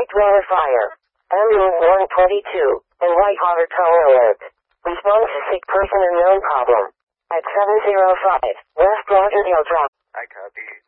Whitewater Fire. Ambulance 122, and Whitewater Tower Alert. Respond to sick person and known problem. At 705, West Lauderdale Drive. I copy.